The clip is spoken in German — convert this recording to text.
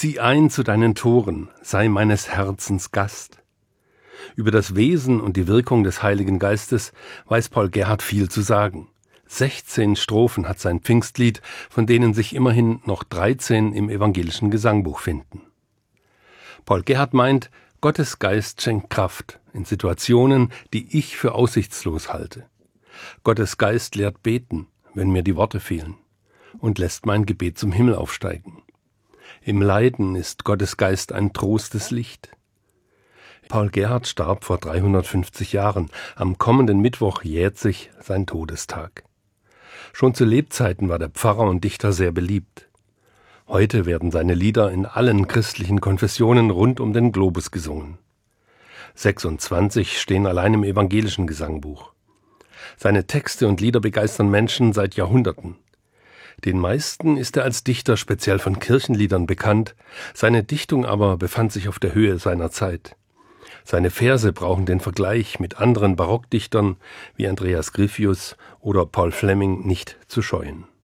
Zieh ein zu deinen Toren, sei meines Herzens Gast. Über das Wesen und die Wirkung des Heiligen Geistes weiß Paul Gerhardt viel zu sagen. 16 Strophen hat sein Pfingstlied, von denen sich immerhin noch 13 im evangelischen Gesangbuch finden. Paul Gerhardt meint, Gottes Geist schenkt Kraft in Situationen, die ich für aussichtslos halte. Gottes Geist lehrt beten, wenn mir die Worte fehlen, und lässt mein Gebet zum Himmel aufsteigen. Im Leiden ist Gottes Geist ein trostes Licht. Paul Gerhardt starb vor 350 Jahren. Am kommenden Mittwoch jährt sich sein Todestag. Schon zu Lebzeiten war der Pfarrer und Dichter sehr beliebt. Heute werden seine Lieder in allen christlichen Konfessionen rund um den Globus gesungen. 26 stehen allein im evangelischen Gesangbuch. Seine Texte und Lieder begeistern Menschen seit Jahrhunderten. Den meisten ist er als Dichter speziell von Kirchenliedern bekannt, seine Dichtung aber befand sich auf der Höhe seiner Zeit. Seine Verse brauchen den Vergleich mit anderen Barockdichtern wie Andreas Gryphius oder Paul Fleming nicht zu scheuen.